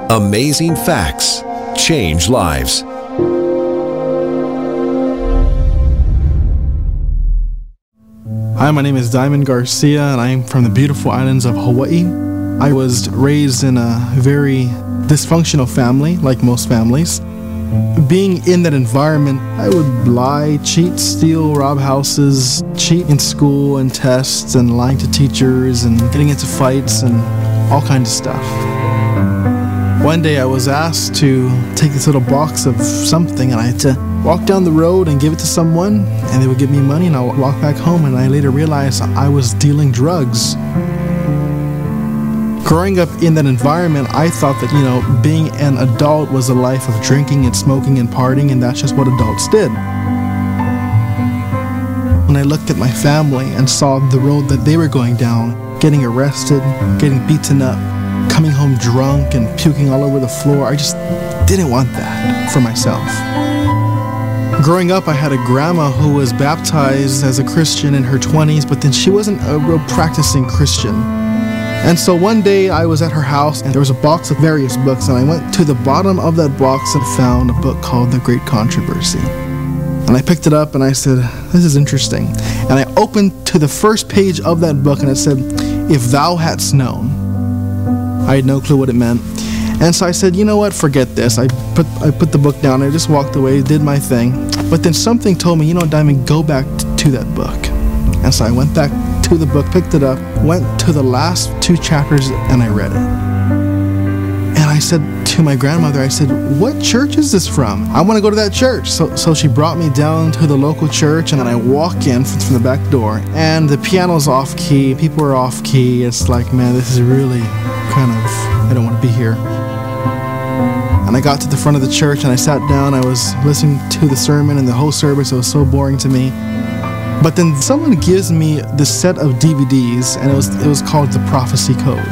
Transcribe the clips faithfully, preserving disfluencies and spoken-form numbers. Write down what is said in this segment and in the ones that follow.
Amazing facts change lives. Hi, my name is Diamond Garcia, and I'm from the beautiful islands of Hawaii. I was raised in a very dysfunctional family, like most families. Being in that environment, I would lie, cheat, steal, rob houses, cheat in school and tests, and lying to teachers, and getting into fights, and all kinds of stuff. One day I was asked to take this little box of something, and I had to walk down the road and give it to someone, and they would give me money, and I would walk back home, and I later realized I was dealing drugs. Growing up in that environment, I thought that, you know, being an adult was a life of drinking and smoking and partying, and that's just what adults did. When I looked at my family and saw the road that they were going down, getting arrested, getting beaten up, coming home drunk and puking all over the floor, I just didn't want that for myself. Growing up, I had a grandma who was baptized as a Christian in her twenties, but then she wasn't a real practicing Christian. And so one day I was at her house, and there was a box of various books, and I went to the bottom of that box and found a book called The Great Controversy. And I picked it up and I said, this is interesting. And I opened to the first page of that book, and it said, if thou hadst known. I had no clue what it meant. And so I said, you know what, forget this. I put I put the book down, I just walked away, did my thing. But then something told me, you know, Diamond, go back t- to that book. And so I went back to the book, picked it up, went to the last two chapters, and I read it. And I said to my grandmother, I said, what church is this from? I want to go to that church. So so she brought me down to the local church, and then I walk in from, from the back door, and the piano's off key, people are off key. It's like, man, this is really kind of, I don't want to be here. And I got to the front of the church, and I sat down. I was listening to the sermon, and the whole service, it was so boring to me. But then someone gives me this set of D V Ds, and it was it was called The Prophecy Code.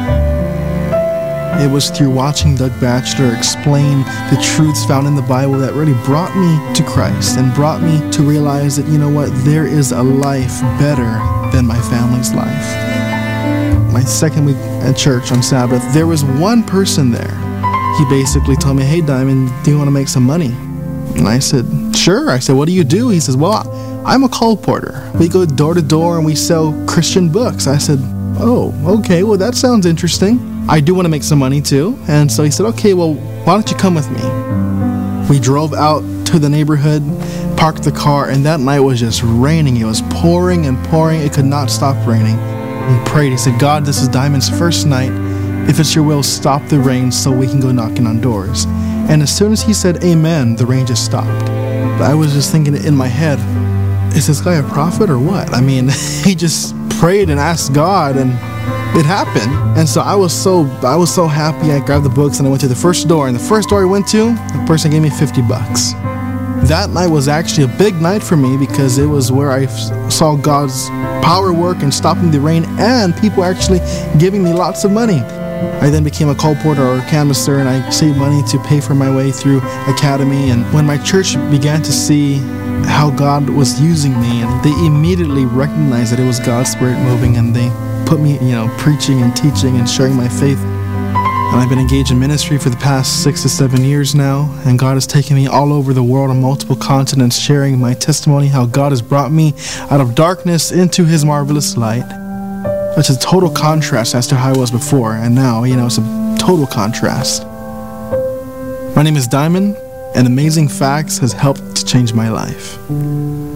It was through watching Doug Batchelor explain the truths found in the Bible that really brought me to Christ and brought me to realize that, you know what, there is a life better than my family's life. My second week at church on Sabbath, there was one person there. He basically told me, hey, Diamond, do you want to make some money? And I said, sure. I said, what do you do? He says, well, I'm a colporteur. We go door to door and we sell Christian books. I said, oh, okay, well, that sounds interesting. I do want to make some money too. And so he said, okay, well, why don't you come with me? We drove out to the neighborhood, parked the car, and that night was just raining. It was pouring and pouring. It could not stop raining. He prayed. He said, God, this is Diamond's first night. If it's your will, stop the rain so we can go knocking on doors. And as soon as he said amen, the rain just stopped. But I was just thinking in my head, is this guy a prophet or what? I mean, he just prayed and asked God, and it happened. And so I was so I was so happy. I grabbed the books and I went to the first door. And the first door I went to, the person gave me fifty bucks. That night was actually a big night for me because it was where I saw God's power work and stopping the rain, and people actually giving me lots of money. I then became a colporteur or a canvasser, and I saved money to pay for my way through academy. And when my church began to see how God was using me, and they immediately recognized that it was God's Spirit moving, and they put me, you know, preaching and teaching and sharing my faith. And I've been engaged in ministry for the past six to seven years now, and God has taken me all over the world on multiple continents, sharing my testimony, how God has brought me out of darkness into His marvelous light. It's a total contrast as to how I was before, and now, you know, it's a total contrast. My name is Diamond, and Amazing Facts has helped to change my life.